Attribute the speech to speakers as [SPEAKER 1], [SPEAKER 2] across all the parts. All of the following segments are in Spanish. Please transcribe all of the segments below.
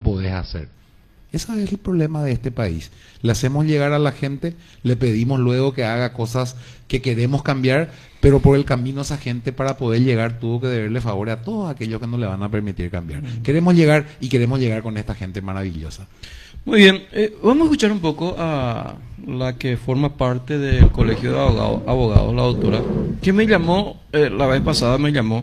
[SPEAKER 1] podés hacer. Ese es el problema de este país. Le hacemos llegar a la gente, le pedimos luego que haga cosas que queremos cambiar, pero por el camino esa gente para poder llegar tuvo que deberle favores a todos aquellos que no le van a permitir cambiar. Queremos llegar y queremos llegar con esta gente maravillosa.
[SPEAKER 2] Muy bien, vamos a escuchar un poco a la que forma parte del Colegio de Abogados, la doctora, que me llamó, la vez pasada me llamó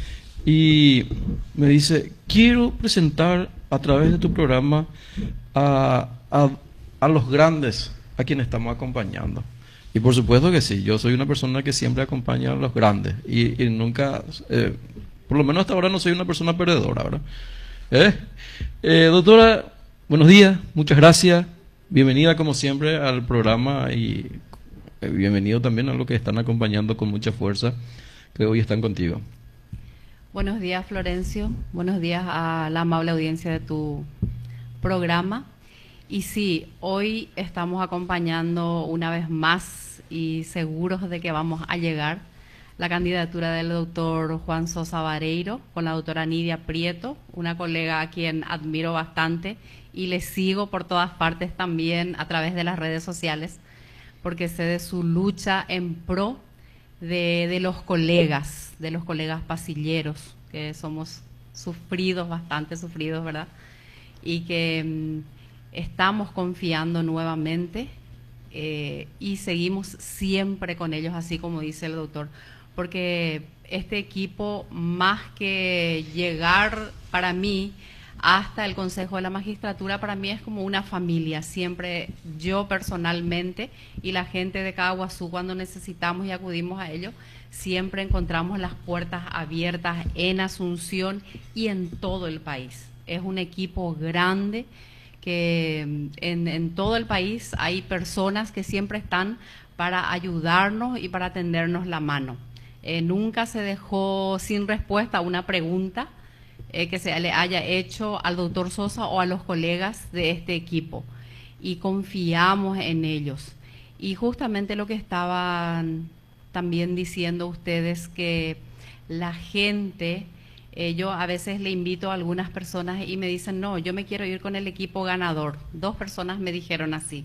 [SPEAKER 2] y me dice, quiero presentar a través de tu programa a los grandes a quienes estamos acompañando. Y por supuesto que sí, yo soy una persona que siempre acompaña a los grandes y nunca, por lo menos hasta ahora no soy una persona perdedora, ¿verdad? Doctora, buenos días, muchas gracias, bienvenida como siempre al programa y bienvenido también a los que están acompañando con mucha fuerza, que hoy están contigo.
[SPEAKER 3] Buenos días, Florencio. Buenos días a la amable audiencia de tu programa. Y sí, hoy estamos acompañando una vez más y seguros de que vamos a llegar la candidatura del doctor Juan Sosa Vareiro con la doctora Nidia Prieto, una colega a quien admiro bastante y le sigo por todas partes también a través de las redes sociales, porque sé de su lucha en pro de los colegas pasilleros, que somos sufridos, bastante sufridos, ¿verdad? Y que estamos confiando nuevamente y seguimos siempre con ellos, así como dice el doctor, porque este equipo, más que llegar para mí hasta el Consejo de la Magistratura, para mí es como una familia. Siempre yo personalmente y la gente de Caguazú, cuando necesitamos y acudimos a ellos, siempre encontramos las puertas abiertas en Asunción y en todo el país. Es un equipo grande que en todo el país hay personas que siempre están para ayudarnos y para tendernos la mano. Nunca se dejó sin respuesta una pregunta que se le haya hecho al doctor Sosa o a los colegas de este equipo, y confiamos en ellos. Y justamente lo que estaban también diciendo ustedes, que la gente, yo a veces le invito a algunas personas y me dicen, no, yo me quiero ir con el equipo ganador. 2 personas me dijeron así.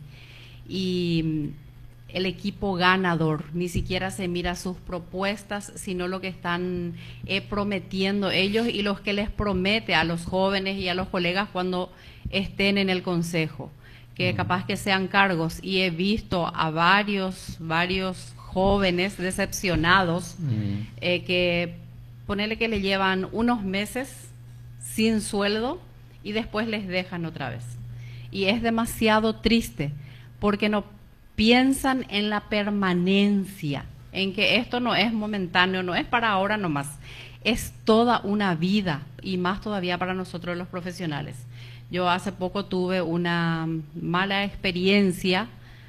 [SPEAKER 3] Y el equipo ganador ni siquiera se mira sus propuestas, sino lo que están prometiendo ellos y los que les promete a los jóvenes y a los colegas cuando estén en el consejo, que capaz que sean cargos. Y he visto a varios jóvenes decepcionados que ponele que le llevan unos meses sin sueldo y después les dejan otra vez. Y es demasiado triste porque no piensan en la permanencia, en que esto no es momentáneo, no es para ahora nomás, es toda una vida, y más todavía para nosotros los profesionales. Yo hace poco tuve una mala experiencia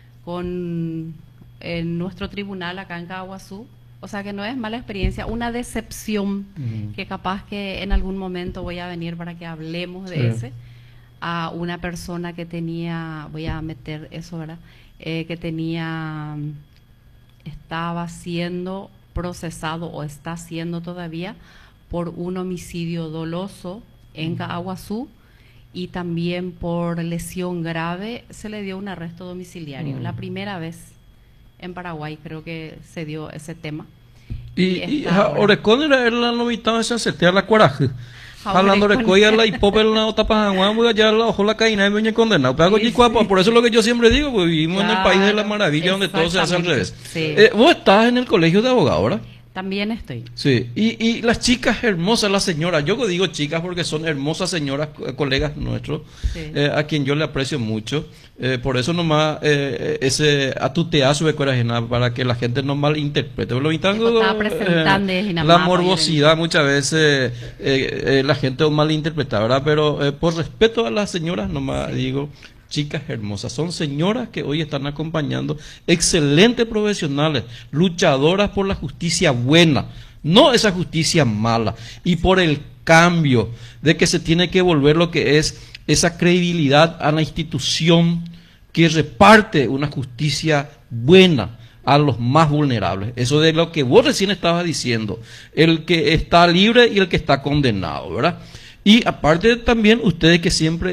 [SPEAKER 3] en nuestro tribunal acá en Caguazú, o sea que no es mala experiencia, una decepción, que capaz que en algún momento voy a venir para que hablemos de ese, a una persona que tenía, voy a meter eso, ¿verdad?, estaba siendo procesado o está siendo todavía por un homicidio doloso en Caguazú, y también por lesión grave se le dio un arresto domiciliario. La primera vez en Paraguay creo que se dio ese tema.
[SPEAKER 2] Y ahora con era la novedad de setear la coraje. Hablando de coya la hipópel la otra paja, voy allá la ojo la caína y me condenado. Pero por eso es lo que yo siempre digo, pues vivimos en el país de la maravilla donde todo se hace al revés.
[SPEAKER 3] Sí.
[SPEAKER 2] Vos estás en el colegio de abogados, ¿verdad?
[SPEAKER 3] También estoy.
[SPEAKER 2] Sí, y las chicas hermosas, las señoras, yo digo chicas porque son hermosas señoras, colegas nuestros, sí, a quien yo le aprecio mucho, por eso nomás ese atuteazo de coraje para que la gente no malinterprete. La morbosidad muchas veces la gente malinterpreta, ¿verdad? Pero por respeto a las señoras nomás, sí, digo, chicas hermosas, son señoras que hoy están acompañando, excelentes profesionales, luchadoras por la justicia buena, no esa justicia mala, y por el cambio de que se tiene que volver lo que es esa credibilidad a la institución que reparte una justicia buena a los más vulnerables. Eso de lo que vos recién estabas diciendo, el que está libre y el que está condenado, ¿verdad? Y aparte también ustedes que siempre